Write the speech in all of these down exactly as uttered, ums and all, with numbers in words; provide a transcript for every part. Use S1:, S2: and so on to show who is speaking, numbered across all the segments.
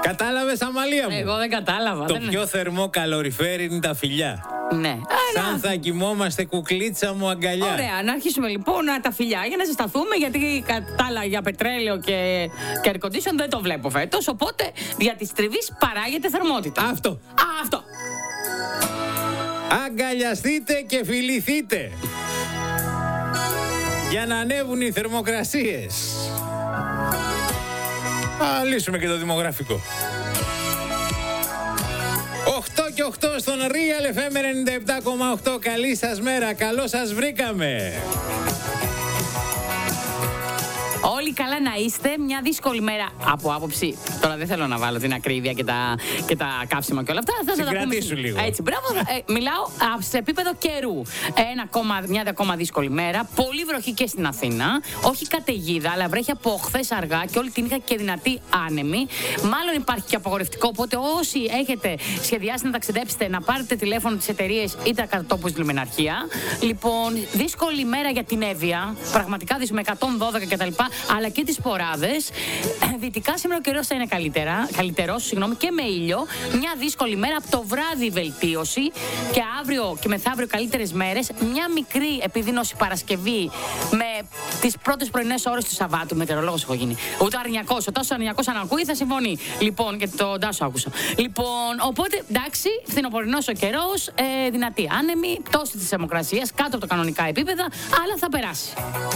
S1: Κατάλαβες, Αμαλία μου?
S2: Εγώ δεν κατάλαβα.
S1: Το
S2: δεν
S1: πιο θερμό καλοριφέρ είναι τα φιλιά.
S2: Ναι.
S1: Σαν θα κοιμόμαστε, κουκλίτσα μου, αγκαλιά.
S2: Ωραία, να αρχίσουμε λοιπόν τα φιλιά για να ζεσταθούμε, γιατί κατάλα για πετρέλαιο και, και air condition δεν το βλέπω φέτος. Οπότε δια της τριβής παράγεται θερμότητα.
S1: Αυτό.
S2: Α, αυτό.
S1: Αγκαλιαστείτε και φιληθείτε για να ανέβουν οι θερμοκρασίες. Α, λύσουμε και το δημογραφικό. οκτώ και οκτώ στον Real εφ εμ ενενήντα επτά κόμμα οκτώ. Καλή σας μέρα, καλώς σας βρήκαμε.
S2: Όλοι καλά να είστε. Μια δύσκολη μέρα από άποψη. Τώρα δεν θέλω να βάλω την ακρίβεια και τα, και τα καύσιμα και όλα αυτά. Θα σας τα πούμε.
S1: Λίγο.
S2: Έτσι, μπράβο. Ε, μιλάω α, σε επίπεδο καιρού. Ένα ακόμα, μια ακόμα δύσκολη μέρα. Πολύ βροχή και στην Αθήνα. Όχι καταιγίδα, αλλά βρέχει από χθες αργά και όλη την είχα και δυνατή άνεμη. Μάλλον υπάρχει και απογορευτικό. Οπότε όσοι έχετε σχεδιάσει να ταξιδέψετε, να πάρετε τηλέφωνο τις εταιρείες ή τα κατατόπους στη λιμεναρχία. Λοιπόν, δύσκολη μέρα για την Εύβοια. Πραγματικά δύσκολη με εκατόν δώδεκα κτλ. Αλλά και τις ποράδες. Δυτικά σήμερα ο καιρός θα είναι καλύτερα, καλύτερος, συγγνώμη, και με ήλιο. Μια δύσκολη μέρα, από το βράδυ βελτίωση και αύριο και μεθαύριο καλύτερες μέρες. Μια μικρή επιδείνωση Παρασκευή με τις πρώτες πρωινές ώρες του Σαββάτου. Μετεωρολόγος έχω γίνει. Ούτε αρνιακός. Ο Τάσος αρνιακός αν ακούει θα συμφωνεί. Λοιπόν, και τον Τάσο άκουσα. Λοιπόν, οπότε εντάξει, φθινοπορεινός ο καιρός, ε, δυνατή άνεμη, πτώση της θερμοκρασίας, κάτω από το κανονικά επίπεδα, αλλά θα περάσει.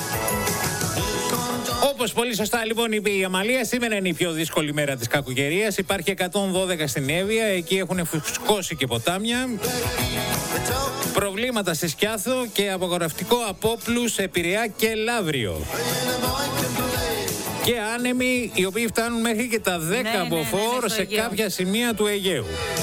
S1: Όπως πολύ σωστά λοιπόν είπε η Αμαλία, σήμερα είναι η πιο δύσκολη μέρα της κακοκαιρίας. Υπάρχει εκατόν δώδεκα στην Εύβοια, εκεί έχουν φουσκώσει και ποτάμια. Προβλήματα στη Σκιάθο και απογορευτικό από Όπλους, Πειραιά και Λαύριο. Και άνεμοι οι οποίοι φτάνουν μέχρι και τα δέκα
S2: ναι,
S1: μποφόρ
S2: ναι, ναι, ναι,
S1: σε
S2: Αιγαίο.
S1: κάποια σημεία του Αιγαίου.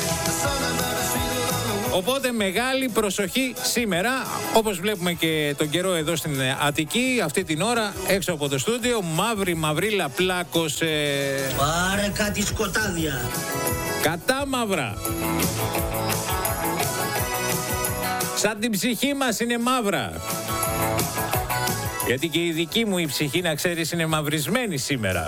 S1: Οπότε μεγάλη προσοχή σήμερα, όπως βλέπουμε και τον καιρό εδώ στην Αττική, αυτή την ώρα έξω από το στούντιο, μαύρη μαυρίλα πλάκωσε.
S3: Πάρε κάτι σκοτάδια.
S1: Κατά μαύρα. Σαν την ψυχή μας είναι μαύρα. Γιατί και η δική μου η ψυχή, να ξέρεις, είναι μαυρισμένη σήμερα.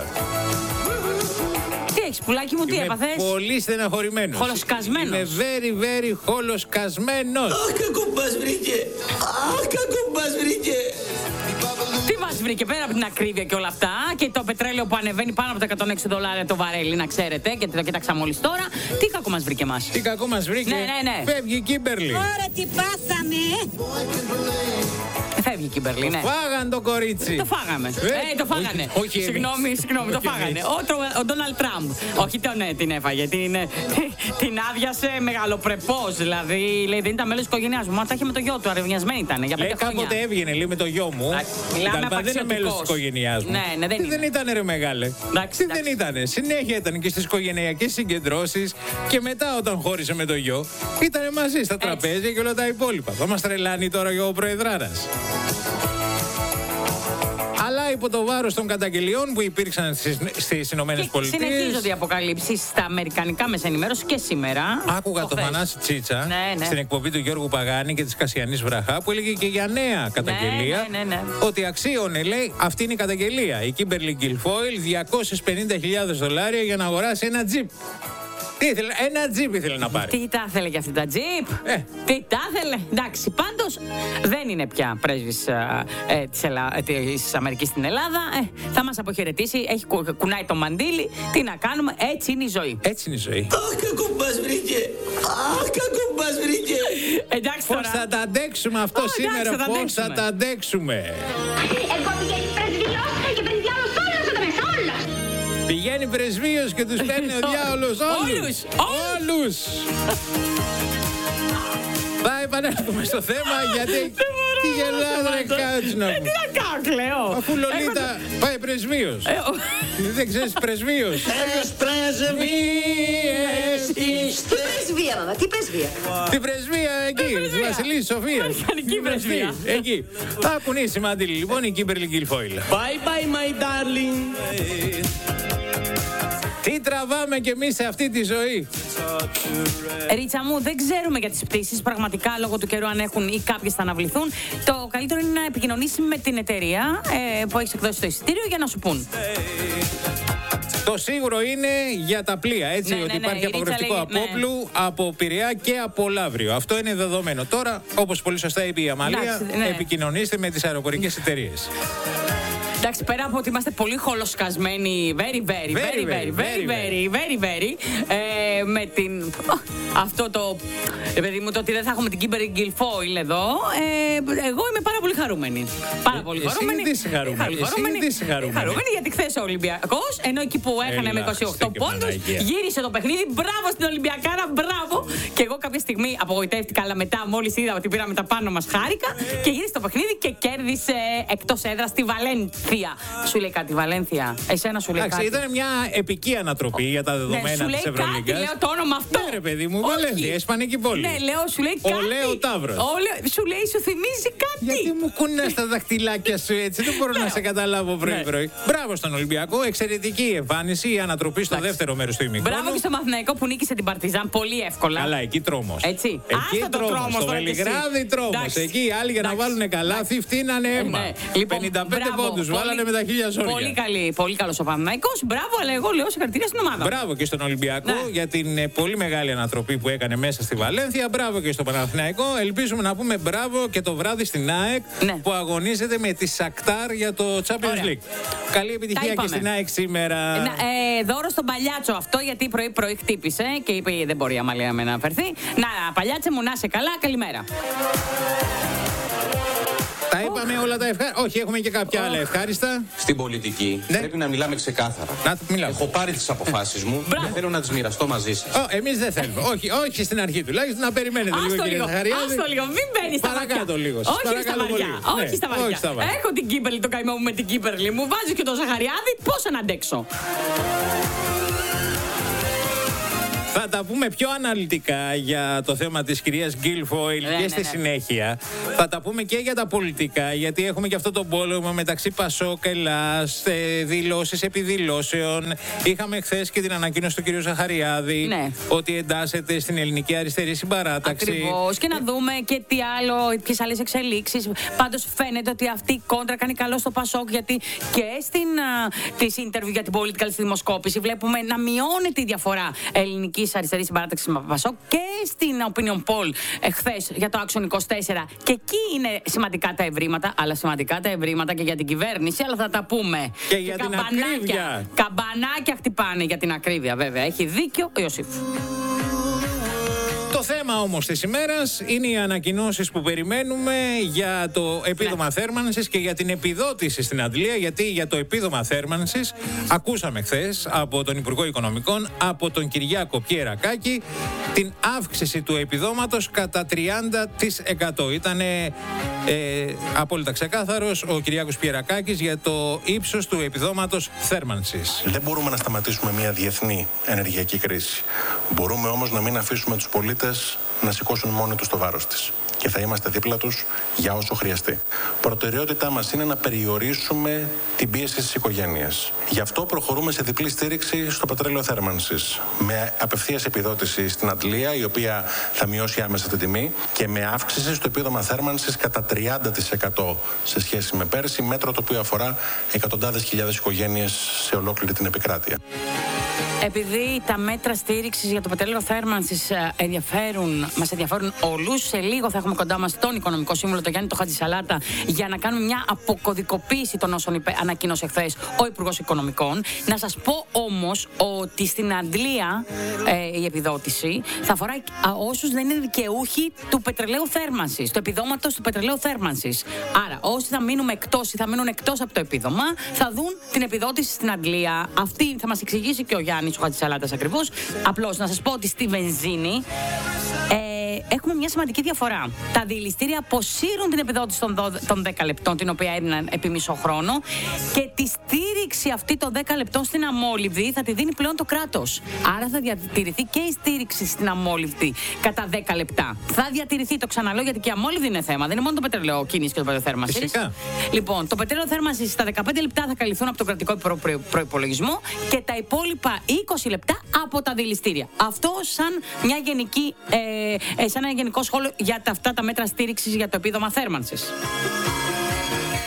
S2: Τι έχεις, πουλάκι μου, τι
S1: Είμαι
S2: έπαθες?
S1: πολύ στεναχωρημένος.
S2: Χολοσκασμένος.
S1: Είμαι very very χολοσκασμένος.
S3: Αχ, κακό μας βρήκε. Αχ, κακό μας βρήκε.
S2: Τι μας βρήκε πέρα από την ακρίβεια και όλα αυτά και το πετρέλαιο που ανεβαίνει πάνω από τα εκατόν έξι δολάρια το βαρέλι, να ξέρετε, και το κοίταξα μόλις τώρα. Τι κακό μας βρήκε εμάς?
S1: Τι κακό μας βρήκε?
S2: Ναι, ναι, ναι.
S1: Φεύγει η Κίμπερλι.
S4: Ωραία, τι πάθαμε.
S2: Φεύγει η Κίμπερλι, ναι.
S1: Φάγαν το κορίτσι.
S2: Το φάγαμε.
S1: Ε,
S2: Ε, το φάγανε.
S1: όχι- όχι
S2: συγγνώμη,
S1: εμείς.
S2: συγγνώμη, το
S1: Όχι
S2: φάγανε.
S1: εμείς.
S2: Ο, Τρο- ο Ντόναλτ Τραμπ. Όχι τον, ναι, την έφαγε. Την, ε, την άδειασε μεγαλοπρεπώς. Δηλαδή, λέει, δεν ήταν μέλος της οικογένειάς μου. Μα τα είχε με το γιο του, αρευνιασμένη ήταν για
S1: Λέει
S2: πέντε χρόνια.
S1: κάποτε έβγαινε, λέει, με το γιο μου.
S2: Εντάξει, μιλάμε
S1: Κτλ. Δεν είναι μέλος της
S2: απαξιωτικός.
S1: οικογένειάς μου.
S2: Ναι, ναι, δεν
S1: Τι
S2: είναι.
S1: δεν ήτανε, ρε μεγάλε.
S2: Εντάξει,
S1: Τι
S2: εντάξει.
S1: δεν ήτανε. Συνέχεια ήταν και στις οικογενειακές συγκεντρώσεις και μετά όταν χώρισε με το γιο, ήτανε μαζί στα τραπέζια και όλα τα υπόλοιπα. Θα μας τρελάνει τώρα και ο Προεδράρας. Αλλά υπό το βάρος των καταγγελιών που υπήρξαν στις, στις Ηνωμένες
S2: Και
S1: Πολιτείες.
S2: συνεχίζονται οι αποκαλύψεις στα αμερικανικά μέσα ενημέρωση και σήμερα.
S1: Άκουγα
S2: Το
S1: το
S2: χθες.
S1: Θανάση Τσίτσα
S2: Ναι, ναι.
S1: στην εκπομπή του Γιώργου Παγάνη και της Κασιανής Βραχά που έλεγε και για νέα καταγγελία.
S2: ναι, ναι, ναι.
S1: Ότι αξίωνε, λέει, αυτή είναι η καταγγελία. Η Κίμπερλι Γκιλφόιλ διακόσιες πενήντα χιλιάδες δολάρια για να αγοράσει ένα τζιπ. Τι ήθελε, ένα τζιπ ήθελε να πάρει.
S2: Τι τα ήθελε για αυτή τα τζιπ.
S1: Ε.
S2: Τι τα ήθελε. Εντάξει, πάντως δεν είναι πια πρέσβης ε, ε, της, Ελλά... ε, της Αμερικής στην Ελλάδα. Ε, θα μας αποχαιρετήσει. Έχει κου... κουνάει το μαντίλι. Τι να κάνουμε. Έτσι είναι η ζωή.
S1: Έτσι είναι η ζωή.
S3: Αχ, κακό μας βρήκε. Αχ, κακό μας βρήκε.
S2: Εντάξει
S1: Πώς
S2: τώρα.
S1: θα τα αντέξουμε αυτό
S2: Ω, εντάξει,
S1: σήμερα,
S2: θα τα
S1: πώς
S2: αντέξουμε.
S1: θα τα αντέξουμε.
S4: Εγώ πηγαίνει πρεσβειός και παίρνει διάλος όλος ο τομές, όλος.
S1: Πηγαίνει πρεσβείος και τους παίρνει ο διάολος όλους.
S2: Όλους,
S1: Όλους. Θα επανέλθουμε στο θέμα γιατί... Τι γελάς ρε κάτσνα
S2: Ε,
S1: μου.
S2: τι να κάνω, κλαίω.
S1: Αφού Λολίτα πάει πρεσβείος.
S2: Ε, ο-
S1: Δεν ξέρεις πρεσβείος.
S3: Έλεος πρεσβείες είστε.
S4: Πρεσβεία, μαμά, τι πρεσβεία.
S1: Την πρεσβεία εκεί, τη Βασιλής Σοφίας.
S2: Αμερικανική πρεσβεία.
S1: Εκεί. Θα κουνήσει μαντήλι λοιπόν η Κίμπερλι Γκιλφόιλ.
S3: Bye bye my darling.
S1: Τι τραβάμε κι εμείς σε αυτή τη ζωή.
S2: Ρίτσα μου, δεν ξέρουμε για τις πτήσεις. Πραγματικά λόγω του καιρού αν έχουν ή κάποιες θα αναβληθούν. Το καλύτερο είναι να επικοινωνήσει με την εταιρεία ε, που έχει εκδώσει το εισιτήριο για να σου πούν.
S1: Το σίγουρο είναι για τα πλοία, έτσι,
S2: Ναι,
S1: ότι
S2: ναι, ναι,
S1: υπάρχει
S2: η Ρίτσα
S1: απογορευτικό
S2: λέει,
S1: από
S2: ναι.
S1: Όπλου, από Πειραιά και από Λαύριο. Αυτό είναι δεδομένο. Τώρα, όπως πολύ σωστά είπε η Αμαλία,
S2: Εντάξει, ναι.
S1: επικοινωνήστε με τις αεροπορικές εταιρείες.
S2: Εντάξει, πέρα από ότι είμαστε πολύ χολοσκασμένοι, very, very, very, very, very, very, very, very, ε, με την. Αυτό το. Ε, παιδί μου, το ότι δεν θα έχουμε την Kimberly Guilfoyle εδώ. Ε, εγώ είμαι πάρα πολύ χαρούμενη. Πάρα πολύ
S1: Εσύ
S2: χαρούμενη.
S1: γιατί είσαι χαρούμενη?
S2: Ε,
S1: Εσύ γιατί είσαι χαρούμενη?
S2: Χαρούμενη γιατί χθες ο Ολυμπιακός, ενώ εκεί που έχανε με είκοσι οκτώ
S1: και
S2: πόντους,
S1: Παναγία.
S2: γύρισε το παιχνίδι. Μπράβο στην Ολυμπιακάρα, μπράβο. Και εγώ κάποια στιγμή απογοητεύτηκα, αλλά μετά μόλις είδα ότι πήραμε τα πάνω μας, χάρηκα και γύρισε το παιχνίδι και κέρδισε εκτός έδρας τη Βαλένθια. Σου λέει κάτι, Βαλένθια? Εσένα σου λέει
S1: Εντάξει,
S2: κάτι?
S1: ήταν μια επική ανατροπή για τα
S2: Ναι,
S1: δεδομένα
S2: σου
S1: της
S2: λέει κάτι,
S1: Ευρωλίγκας.
S2: λέω το όνομα αυτό.
S1: Ναι, ρε παιδί μου,
S2: Όχι.
S1: Βαλένθια, ισπανική πόλη.
S2: Ναι, λέω, σου λέει
S1: Ο
S2: κάτι.
S1: Λέο Ταύρος.
S2: Ο Λέο- Σου λέει, σου θυμίζει κάτι.
S1: Γιατί μου κουνάς τα δαχτυλάκια σου έτσι, δεν μπορώ να σε καταλάβω πρωί-πρωί. Μπράβο στον Ολυμπιακό, εξαιρετική εμφάνιση, η ανατροπή στο δεύτερο μέρος του ημιχρόνου.
S2: Μπράβο και στο Μαθηναϊκό που νίκησε την Παρτιζάν πολύ εύκολα.
S1: Καλά, εκεί τρόμος.
S2: Έτσι.
S1: Εκεί
S2: Άστα το
S1: τρόμος.
S2: τρόμος
S1: Στο
S2: τώρα κι εσύ.
S1: Βελιγράδι τρόμος.
S2: Εντάξει.
S1: Εκεί οι άλλοι για να
S2: Εντάξει.
S1: βάλουν καλάθι φτύνανε αίμα.
S2: Ναι. Λοιπόν,
S1: πενήντα πέντε
S2: μπράβο.
S1: πόντους
S2: Πολύ-
S1: βάλανε με τα χίλια ζόρια.
S2: Πολύ καλή, πολύ καλός ο Παναθηναϊκός. Μπράβο, αλλά εγώ λέω συγχαρητήρια στην ομάδα.
S1: Μπράβο και στον Ολυμπιακό
S2: Ναι.
S1: για την ε, πολύ μεγάλη ανατροπή που έκανε μέσα στη Βαλένθια. Μπράβο και στον Παναθηναϊκό. Ελπίζουμε να πούμε μπράβο και το βράδυ στην ΑΕΚ
S2: Ναι.
S1: που αγωνίζεται με τη Σακτάρ για το Champions
S2: Ωραία.
S1: League. Καλή επιτυχία και
S2: είπαμε.
S1: στην ΑΕΚ σήμερα.
S2: Να, ε, δώρο στον Παλιάτσο αυτό, γιατί πρωί-πρωί χτύπησε και είπε δεν μπορεί η Αμαλία με να αφαιρθεί. Να, Παλιάτσε μου, να είσαι καλά, καλημέρα.
S1: Τα είπαμε όλα τα ευχάριστα. Όχι, έχουμε και κάποια άλλα ευχάριστα.
S5: Στην πολιτική
S1: Ναι.
S5: πρέπει να μιλάμε ξεκάθαρα.
S1: Να μιλάω.
S5: Έχω πάρει τις αποφάσεις μου
S2: Μπράβο.
S5: και θέλω να τις μοιραστώ μαζί σας.
S1: Ω, εμείς δεν θέλουμε. όχι, όχι στην αρχή τουλάχιστον να περιμένετε λίγο,
S2: Άστο
S1: κύριε
S2: λίγο,
S1: Ζαχαριάδη.
S2: άστο λίγο, μην μπαίνει στα βαριά.
S1: Παρακάτω λίγο. σας
S2: Όχι στα
S1: παρακαλώ
S2: βαριά,
S1: πολύ.
S2: όχι
S1: Ναι,
S2: στα βαριά.
S1: όχι στα βαριά.
S2: Έχω την Κύπερλη, το καημό μου με την Κύπερλη. Μου βάζει και το Ζαχαριάδη, πώς να αντέξω.
S1: Θα τα πούμε πιο αναλυτικά για το θέμα της κυρίας Γκίλφοιλ
S2: Ναι,
S1: και
S2: ναι,
S1: στη
S2: ναι.
S1: συνέχεια. Θα τα πούμε και για τα πολιτικά, γιατί έχουμε και αυτό το πόλεμο μεταξύ Πασόκ, Ελλάς, ε, δηλώσεις επιδηλώσεων. Είχαμε χθες και την ανακοίνωση του κυρίου Ζαχαριάδη
S2: Ναι.
S1: ότι εντάσσεται στην ελληνική αριστερή συμπαράταξη.
S2: Ακριβώς. Και να δούμε και τι άλλο, ποιες άλλες εξελίξεις. Πάντως φαίνεται ότι αυτή η κόντρα κάνει καλό στο Πασόκ, γιατί και στην της interview για την Political στη δημοσκόπηση βλέπουμε να μειώνεται η διαφορά ελληνικής αριστερής συμπαράταξης με Πασόκ, και στην Opinion Poll εχθές για το Action είκοσι τέσσερα. Και εκεί είναι σημαντικά τα ευρήματα, αλλά σημαντικά τα ευρήματα και για την κυβέρνηση, αλλά θα τα πούμε.
S1: Και για την ακρίβεια.
S2: Καμπανάκια χτυπάνε για την ακρίβεια, βέβαια. Έχει δίκιο ο Ιωσήφ.
S1: Το θέμα όμως της ημέρας είναι οι ανακοινώσεις που περιμένουμε για το επίδομα
S2: Ναι.
S1: θέρμανσης και για την επιδότηση στην αντλία, γιατί για το επίδομα θέρμανσης ακούσαμε χθες από τον Υπουργό Οικονομικών, από τον Κυριάκο Πιερακάκη, την αύξηση του επιδόματος κατά τριάντα τοις εκατό. Ήταν ε, απόλυτα ξεκάθαρος ο Κυριάκος Πιερακάκης για το ύψος του επιδόματος θέρμανσης.
S6: Δεν μπορούμε να σταματήσουμε μια διεθνή ενεργειακή κρίση. Μπορούμε όμως να μην αφήσουμε τους πολίτες να σηκώσουν μόνοι τους το βάρος της. Και θα είμαστε δίπλα τους για όσο χρειαστεί. Προτεραιότητά μας είναι να περιορίσουμε την πίεση στις οικογένειες. Γι' αυτό προχωρούμε σε διπλή στήριξη στο πετρέλαιο θέρμανσης. Με απευθείας επιδότηση στην αντλία, η οποία θα μειώσει άμεσα την τιμή, και με αύξηση στο επίδομα θέρμανσης κατά τριάντα τοις εκατό σε σχέση με πέρσι, μέτρο το οποίο αφορά εκατοντάδες χιλιάδες οικογένειες σε ολόκληρη την επικράτεια.
S2: Επειδή τα μέτρα στήριξης για το πετρέλαιο θέρμανσης ε, ενδιαφέρουν, μας ενδιαφέρουν όλους, σε λίγο θα έχουμε κοντά μας τον Οικονομικό Σύμβουλο, τον Γιάννη τον Χατζησαλάτα, για να κάνουμε μια αποκωδικοποίηση των όσων είπε, ανακοίνωσε χθες ο Υπουργός Οικονομικών. Να σας πω όμως ότι στην αντλία ε, η επιδότηση θα αφορά α, όσους δεν είναι δικαιούχοι του πετρελαίου θέρμανσης, του επιδόματος του πετρελαίου θέρμανσης. Άρα, όσοι θα μείνουμε εκτός ή θα μείνουν εκτός από το επίδομα, θα δουν την επιδότηση στην αντλία. Αυτή θα μας εξηγήσει και ο Γιάννης ο Χατζησαλάτας ακριβώς. Απλώς να σας πω ότι στη βενζίνη ε, έχουμε μια σημαντική διαφορά. Τα διελιστήρια αποσύρουν την επιδότηση των, δώδεκα, των δέκα λεπτών, την οποία έδιναν επί μισό χρόνο, και τη στήριξη αυτή των δέκα λεπτών στην αμόλυβδη θα τη δίνει πλέον το κράτος. Άρα θα διατηρηθεί και η στήριξη στην αμόλυβδη κατά δέκα λεπτά. Θα διατηρηθεί, το ξαναλέω, γιατί και η αμόλυβδη είναι θέμα. Δεν είναι μόνο το πετρελαίο κίνηση και το πετρέλαιο θέρμανσης.
S1: Φυσικά.
S2: Λοιπόν, το πετρέλαιο θέρμανσης στα δεκαπέντε λεπτά θα καλυφθούν από τον κρατικό προ- προ- προϋπολογισμό και τα υπόλοιπα είκοσι λεπτά από τα διελιστήρια. Αυτό σαν, μια γενική, ε, ε, σαν ένα γενικό σχόλιο για τα, αυτά τα μέτρα στήριξης για το επίδομα θέρμανσης.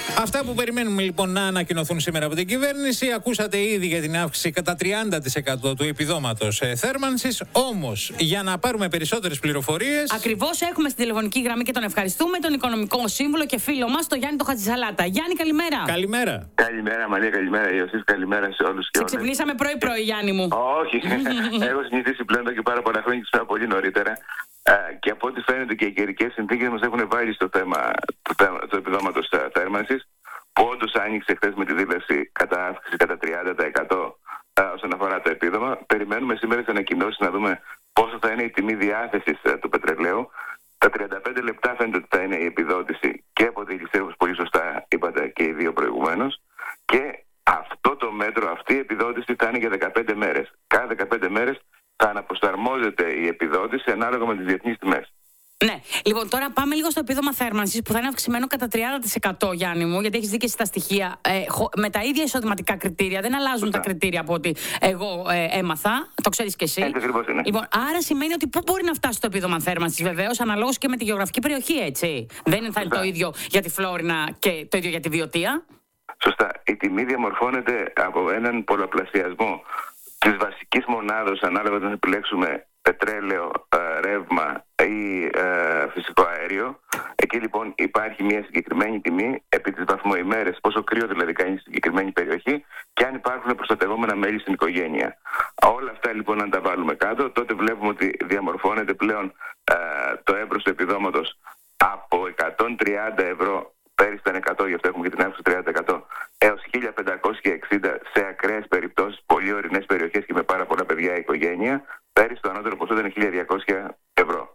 S1: Αυτά που περιμένουμε λοιπόν να ανακοινωθούν σήμερα από την κυβέρνηση. Ακούσατε ήδη για την αύξηση κατά τριάντα τοις εκατό του επιδόματος ε, θέρμανσης. Όμως, για να πάρουμε περισσότερες πληροφορίες.
S2: Ακριβώς, έχουμε στην τηλεφωνική γραμμή και τον ευχαριστούμε τον οικονομικό σύμβουλο και φίλο μας, τον Γιάννη τον Χατζησαλάτα. Γιάννη, καλημέρα.
S1: Καλημέρα.
S7: Καλημέρα, Μαρία, καλημέρα, Ιωσήφ, καλημέρα σε όλους και
S2: Σε
S7: όλες.
S2: ξυπνήσαμε πρωί-πρωί, Γιάννη μου.
S7: Όχι, έχω συνηθίσει πλέον εδώ και πάρα πολλά χρόνια και ξυπνάω πολύ νωρίτερα. Α, και από ό,τι φαίνεται και οι καιρικές συνθήκες μας έχουν βάλει στο θέμα του, του επιδόματος θέρμανσης, που όντως άνοιξε χθες με τη δήλωση κατά αύξηση κατά τριάντα τοις εκατό α, όσον αφορά το επίδομα. Περιμένουμε σήμερα τις ανακοινώσεις να δούμε πόσο θα είναι η τιμή διάθεσης α, του πετρελαίου. Τα τριάντα πέντε λεπτά φαίνεται ότι θα είναι η επιδότηση και από τη Ελισσέρ, όπως πολύ σωστά είπατε και οι δύο προηγουμένως. Και αυτό το μέτρο, αυτή η επιδότηση θα είναι για δεκαπέντε μέρες. Κάθε δεκαπέντε μέρες θα αναπροσαρμόζεται η επιδότηση ανάλογα με τις διεθνείς τιμές.
S2: Ναι, λοιπόν, τώρα πάμε λίγο στο επίδομα θέρμανσης που θα είναι αυξημένο κατά τριάντα τοις εκατό, Γιάννη μου, γιατί έχεις δει και εσύ τα στοιχεία. Ε, με τα ίδια εισοδηματικά κριτήρια, δεν αλλάζουν Φωστά. τα κριτήρια από ό,τι εγώ ε, έμαθα. Το ξέρεις και εσύ.
S7: Έτσι ακριβώς είναι.
S2: Λοιπόν, άρα σημαίνει ότι πού μπορεί να φτάσει το επίδομα θέρμανσης, βεβαίως, αναλόγως και με τη γεωγραφική περιοχή, έτσι. Δεν θα είναι το ίδιο για τη Φλόρινα και το ίδιο για τη Βιωτία.
S7: Σωστά. Η τιμή διαμορφώνεται από έναν πολλαπλασιασμό της βασικής μονάδος ανάλογα όταν επιλέξουμε πετρέλαιο, ε, ρεύμα ή ε, φυσικό αέριο. Εκεί λοιπόν υπάρχει μια συγκεκριμένη τιμή επί τις βαθμοημέρες, πόσο κρύο δηλαδή κάνει στη συγκεκριμένη περιοχή και αν υπάρχουν προστατευόμενα μέλη στην οικογένεια. Όλα αυτά λοιπόν αν τα βάλουμε κάτω, τότε βλέπουμε ότι διαμορφώνεται πλέον ε, το εύρος του επιδόματος από εκατόν τριάντα ευρώ, πέρυσι ήταν εκατό, γι' αυτό έχουμε και την αύξηση τριάντα τοις εκατό, έως χίλια πεντακόσια εξήντα σε ακραίες περιπτώσεις, πολύ ορεινές περιοχές και με πάρα πολλά παιδιά η οικογένεια. Πέρυσι το ανώτερο ποσό ήταν χίλια διακόσια ευρώ.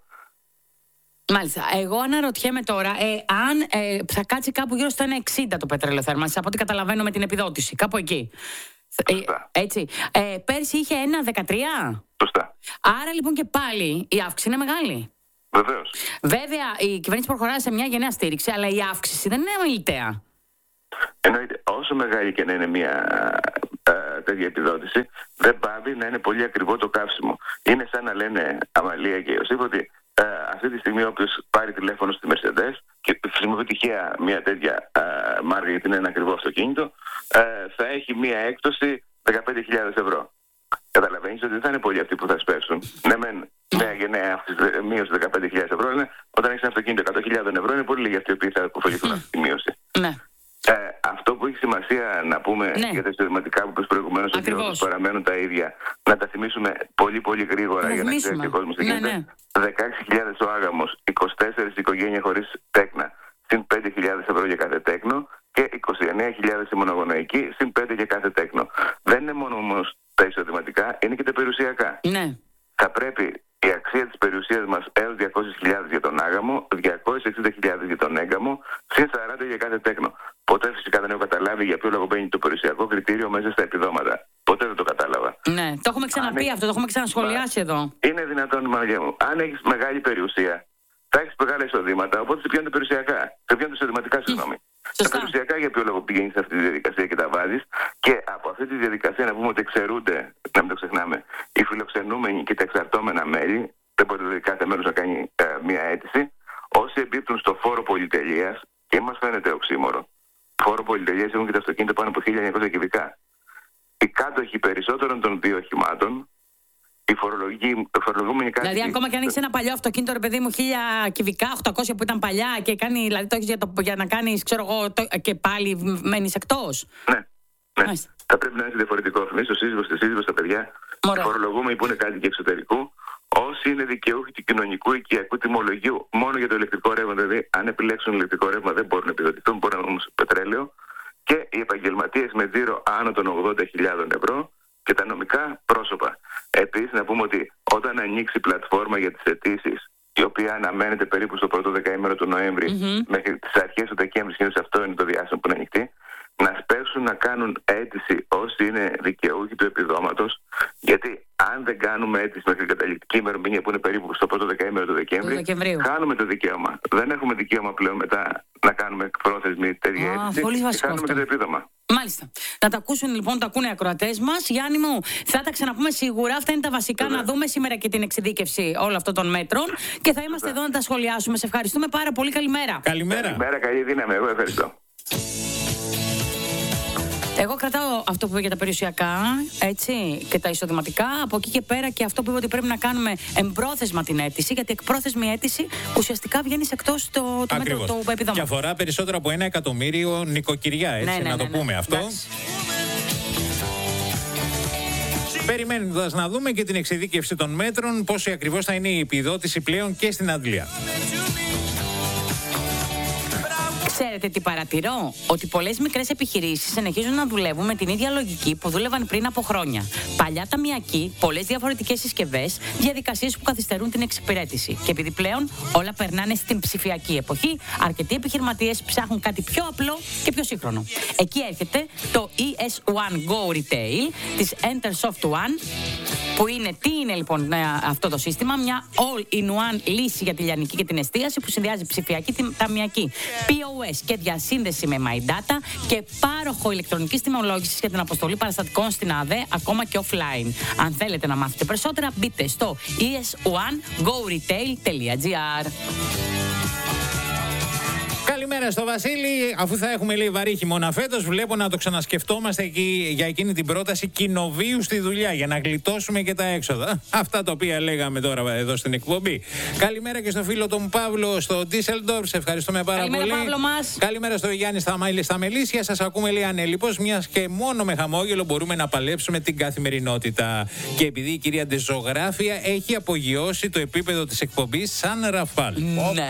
S2: Μάλιστα. Εγώ αναρωτιέμαι τώρα, ε, αν ε, θα κάτσει κάπου γύρω στο ένα εξήντα το πετρέλαιο θέρμανσης, από ό,τι καταλαβαίνω με την επιδότηση, κάπου εκεί.
S7: Σωστά.
S2: Ε, έτσι. Ε, πέρσι είχε ένα δεκατρία.
S7: Σωστά.
S2: Άρα λοιπόν και πάλι η αύξηση είναι μεγάλη.
S7: Βεβαίως.
S2: Βέβαια, η κυβέρνηση προχωράει σε μια γενναία στήριξη, αλλά η αύξηση δεν είναι αμεληταία.
S7: Εννοείται, όσο μεγάλη και να είναι μια α, τέτοια επιδότηση, δεν πάβει να είναι πολύ ακριβό το καύσιμο. Είναι σαν να λένε Αμαλία και Ιωσήφ ότι α, αυτή τη στιγμή όποιος πάρει τηλέφωνο στη Mercedes και χρησιμοποιεί τυχαία μια τέτοια α, μάρκα γιατί είναι ένα ακριβό αυτοκίνητο, α, θα έχει μια έκπτωση δεκαπέντε χιλιάδες ευρώ. Καταλαβαίνεις ότι δεν θα είναι πολλοί αυτοί που θα σπέσουν. Ναι, μεν μια γενναία μείωση δεκαπέντε χιλιάδες ευρώ είναι, όταν έχεις ένα αυτοκίνητο εκατό χιλιάδες ευρώ είναι πολύ λίγοι αυτοί οι οποίοι θα αποφεληθούν αυτή τη μείωση.
S2: Ναι.
S7: Ε, αυτό που έχει σημασία να πούμε
S2: ναι.
S7: για τα εισοδηματικά που είπες προηγουμένως ότι όντως παραμένουν τα ίδια, να τα θυμίσουμε πολύ πολύ γρήγορα για να ξέρει και ο κόσμος τι γίνεται. Ναι, ναι. δεκαέξι χιλιάδες ο άγαμος, είκοσι τέσσερα η οικογένεια χωρίς τέκνα, συν πέντε χιλιάδες ευρώ για κάθε τέκνο και είκοσι εννέα χιλιάδες η μονογονεϊκή, συν πέντε για κάθε τέκνο. Δεν είναι μόνο όμως τα εισοδηματικά, είναι και τα περιουσιακά.
S2: Ναι.
S7: Θα πρέπει η αξία της περιουσίας μας έως διακόσιες χιλιάδες για τον άγαμο, διακόσιες εξήντα χιλιάδες για τον έγκαμο, συν σαράντα για κάθε τέκνο. Ποτέ φυσικά δεν έχω καταλάβει για ποιο λόγο μπαίνει το περιουσιακό κριτήριο μέσα στα επιδόματα. Ποτέ δεν το κατάλαβα.
S2: Ναι, το έχουμε ξαναπεί έχεις... αυτό, το έχουμε ξανασχολιάσει εδώ.
S7: Είναι δυνατόν, Μαρία μου, αν έχεις μεγάλη περιουσία, θα έχεις μεγάλα εισοδήματα, οπότε σε πιάνουν περιουσιακά. Σε πιάνουν εισοδηματικά, συγγνώμη. Τα περιουσιακά για ποιο λόγο πηγαίνει σε αυτή τη διαδικασία και τα βάζεις. Και από αυτή τη διαδικασία να πούμε ότι εξαιρούνται, να μην το ξεχνάμε, οι φιλοξενούμενοι και τα εξαρτώμενα μέλη. Δεν μπορεί δηλαδή κάθε μέρος να κάνει ε, μία αίτηση. Όσοι εμπίπτουν στο φόρο πολυτελείας, και μας φαίνεται οξύμορο, φόρο πολυτελείας έχουν και τα αυτοκίνητα πάνω από χίλια εννιακόσια κυβικά. Οι κάτοχοι περισσότερων των δύο οχημάτων, οι φορολογούμενοι κάτοχοι.
S2: Δηλαδή, ακόμα και αν έχει ένα παλιό αυτοκίνητο, ρε παιδί μου, χίλια κυβικά, οκτακόσια που ήταν παλιά και κάνει, δηλαδή το έχει για, για να κάνει, ξέρω εγώ, το, και πάλι μένει εκτός.
S7: Ναι. ναι. Θα πρέπει να είναι διαφορετικό αφημί, ο σύζυγος, τη σύζυγος, τα παιδιά. Οι φορολογούμενοι που είναι κάτοικοι εξωτερικού. Όσοι είναι δικαιούχοι του κοινωνικού οικιακού τιμολογίου μόνο για το ηλεκτρικό ρεύμα, δηλαδή αν επιλέξουν ηλεκτρικό ρεύμα δεν μπορούν να επιδοτηθούν, μπορούν να όμως πετρέλαιο. Και οι επαγγελματίες με τζίρο άνω των ογδόντα χιλιάδων ευρώ και τα νομικά πρόσωπα. Επίσης να πούμε ότι όταν ανοίξει η πλατφόρμα για τις αιτήσεις, η οποία αναμένεται περίπου στο πρώτο δεκαήμερο του Νοέμβρη mm-hmm. μέχρι τις αρχές του Δεκέμβρη, συνήθως αυτό είναι το διάστημα που είναι ανοιχτή, να σπέσουν να κάνουν αίτηση όσοι είναι δικαιούχοι του επιδόματος, γιατί αν δεν κάνουμε αίτηση μέχρι την καταληκτική ημερομηνία που είναι περίπου στο πρώτο δεκαήμερο του Δεκέμβρη, χάνουμε το δικαίωμα. Δεν έχουμε δικαίωμα πλέον μετά να κάνουμε εκπρόθεσμη τέτοια αίτηση και χάνουμε και το επίδομα.
S2: Μάλιστα. Να τα ακούσουν λοιπόν, τα ακούνε οι ακροατές μας. Γιάννη μου, θα τα ξαναπούμε σίγουρα. Αυτά είναι τα βασικά. Βέβαια. Να δούμε σήμερα και την εξειδίκευση όλων αυτών των μέτρων. Και θα είμαστε Βέβαια. εδώ να τα σχολιάσουμε. Σε ευχαριστούμε πάρα πολύ. Καλημέρα.
S1: Καλημέρα.
S7: Καλημέρα, καλή δύναμη. Εγώ ευχαριστώ.
S2: Εγώ κρατάω αυτό που είπε για τα περιουσιακά, έτσι, και τα εισοδηματικά. Από εκεί και πέρα και αυτό που είπε ότι πρέπει να κάνουμε εμπρόθεσμα την αίτηση, γιατί εκπρόθεσμη αίτηση ουσιαστικά βγαίνει εκτός το, το μέτρο του επιδόματος.
S1: Και αφορά περισσότερο από ένα εκατομμύριο νοικοκυριά, έτσι, ναι, ναι, να το ναι, ναι, πούμε ναι. αυτό. Εντάξει. Περιμένοντας να δούμε και την εξειδίκευση των μέτρων, πόσο ακριβώς θα είναι η επιδότηση πλέον και στην Αγγλία.
S2: Ξέρετε τι παρατηρώ? Ότι πολλές μικρές επιχειρήσεις συνεχίζουν να δουλεύουν με την ίδια λογική που δούλευαν πριν από χρόνια. Παλιά ταμιακοί, πολλές διαφορετικές συσκευές, διαδικασίες που καθυστερούν την εξυπηρέτηση. Και επειδή πλέον όλα περνάνε στην ψηφιακή εποχή, αρκετοί επιχειρηματίες ψάχνουν κάτι πιο απλό και πιο σύγχρονο. Εκεί έρχεται το ι ες One Go Retail της Entersoft One. Που είναι, τι είναι λοιπόν αυτό το σύστημα? Μια all-in-one λύση για τη λιανική και την εστίαση που συνδυάζει ψηφιακή ταμιακή, πι ο ες και διασύνδεση με MyData και πάροχο ηλεκτρονικής τιμολόγησης για την αποστολή παραστατικών στην ΑΔΕ, ακόμα και offline. Αν θέλετε να μάθετε περισσότερα, μπείτε στο ι ες one go retail τελεία τζι άρ.
S1: Καλημέρα στο Βασίλη. Αφού θα έχουμε λέει βαρύ χειμώνα φέτος, βλέπω να το ξανασκεφτόμαστε εκεί, για εκείνη την πρόταση κοινοβίου στη δουλειά, για να γλιτώσουμε και τα έξοδα. Αυτά τα οποία λέγαμε τώρα εδώ στην εκπομπή. Καλημέρα και στο φίλο τον Παύλο στο Ντίσελντορφ. Σε ευχαριστούμε πάρα
S2: Καλημέρα,
S1: πολύ.
S2: Παύλο μας.
S1: Καλημέρα στο Γιάννη στα, στα Μελίσια. Σας ακούμε λέει ανέλιπος, μιας και μόνο με χαμόγελο μπορούμε να παλέψουμε την καθημερινότητα. Και επειδή η κυρία Ντεζογράφια έχει απογειώσει το επίπεδο της εκπομπής σαν Ραφάλ.
S2: Ναι.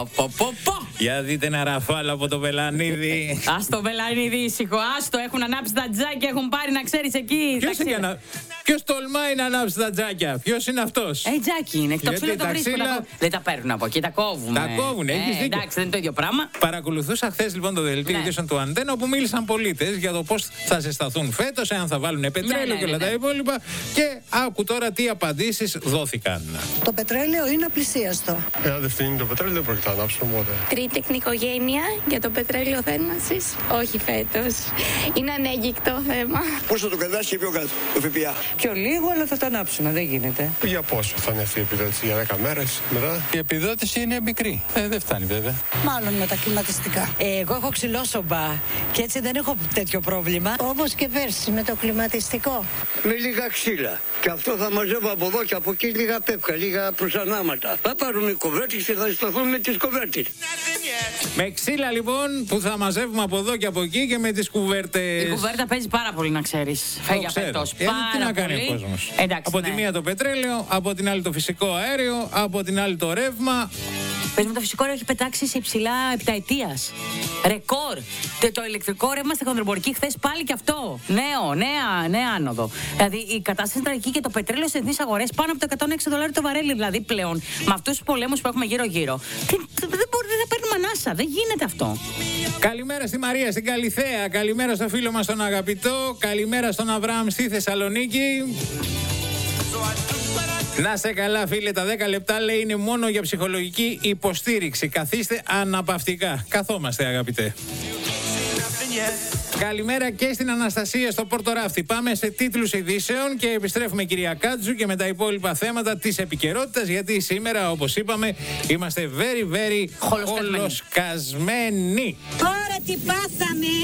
S1: Για δείτε ένα Ραφάλ από το Βελανίδη.
S2: Ας το Βελανίδη ήσυχο, άστο, έχουν ανάψει τα τζάκια, έχουν πάρει να ξέρεις εκεί.
S1: Ποιος, να... Ποιος τολμάει να ανάψει τα τζάκια, ποιος είναι αυτός?
S2: Ε, τζάκι είναι, το ψήλο το βρίσκουν. Τα... Δεν τα παίρνουν από εκεί, τα κόβουν.
S1: Τα κόβουν, έχεις
S2: ε,
S1: δίκιο.
S2: Εντάξει, δεν είναι το ίδιο πράγμα.
S1: Παρακολουθούσα χθες λοιπόν το δελτίο ειδήσεων ναι. του Αντένα, όπου μίλησαν πολίτες για το πώς θα ζεσταθούν φέτος, εάν θα βάλουν πετρέλαιο ναι, ναι, και όλα ναι, ναι. τα υπόλοιπα. Και άκου τώρα τι απαντήσεις δόθηκαν.
S8: Το πετρέλαιο είναι απλησίαστο.
S9: Εάν δεν φτύνει το πετρέλαιο, δεν πρόκειται να ανάψουμε ποτέ.
S10: Τρίτεκνη οικογένεια για το πετρέλαιο θέρμανσης, όχι φέτος. Είναι ανέγγικτο θέμα.
S3: Πώς θα το κατάσει και πιο κάτω, το ΦΠΑ?
S8: Πιο λίγο, αλλά θα το ανάψουμε, δεν γίνεται.
S9: Για πόσο θα είναι αυτή η επιδότηση, για δέκα μέρες μετά?
S11: Η επιδότηση είναι μικρή. Ε, δεν φτάνει βέβαια.
S8: Μάλλον με τα κλιματιστικά. Ε, εγώ έχω ξυλόσομπα και έτσι δεν έχω τέτοιο πρόβλημα. Όπως και πέρσι με το κλιματιστικό.
S3: Με λίγα ξύλα. Και αυτό θα μαζεύω από εδώ και από εκεί λίγα πέπκα, λίγα προσανάματα. Θα πάρουμε κοβέρτες και θα σταθούμε με τις κοβέρτες.
S1: Με ξύλα λοιπόν που θα μαζεύουμε από εδώ και από εκεί και με τις κουβέρτες.
S2: Η κουβέρτα παίζει πάρα πολύ να ξέρεις. Φεύγει φέτος.
S1: Ε, τι να κάνει ο κόσμος. Εντάξει, από ναι. τη μία το πετρέλαιο, από την άλλη το φυσικό αέριο, από την άλλη το ρεύμα.
S2: Πες μου, το φυσικό αέριο έχει πετάξει σε υψηλά επταετίας. Ρεκόρ. Το, το ηλεκτρικό ρεύμα στη χονδρομπορική χθες πάλι και αυτό. Νέο, νέα, νέα άνοδο. Δηλαδή η κατάσταση είναι τραγική και το πετρέλαιο στις διεθνείς αγορές πάνω από το εκατόν έξι δολάρια το βαρέλι. Δηλαδή πλέον με αυτούς τους πολέμους που έχουμε γύρω-γύρω. Δεν, δεν μπορεί να παίρνουμε ανάσα. Δεν γίνεται αυτό.
S1: Καλημέρα στη Μαρία στην Καλιθέα. Καλημέρα στο φίλο μας τον αγαπητό. Καλημέρα στον Αβραάμ στη Θεσσαλονίκη. Να σε καλά φίλε, τα δέκα λεπτά λέει είναι μόνο για ψυχολογική υποστήριξη. Καθίστε αναπαυτικά. Καθόμαστε αγαπητέ. Καλημέρα και στην Αναστασία στο Πορτοράφτη. Πάμε σε τίτλους ειδήσεων και επιστρέφουμε κυρία Κάτζου και με τα υπόλοιπα θέματα της επικαιρότητας, γιατί σήμερα όπως είπαμε είμαστε very very χολοσκασμένοι.
S8: Τώρα τι πάθαμε.